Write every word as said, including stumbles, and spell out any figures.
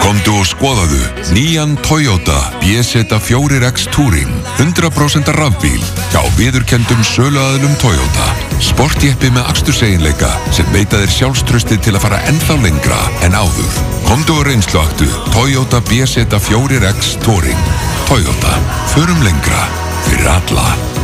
Komdu og skoðaðu nýjan Toyota B Z fjögur X Touring hundrað prósent rafbíl hjá viðurkenndum söluaðilum Toyota. Sportjeppi með aksturseiginleika sem veita þér sjálfstraustið til að fara ennþá lengra en áður. Komdu og reynsluaktu Toyota B Z fjögur X Touring. Toyota. Förum lengra fyrir alla.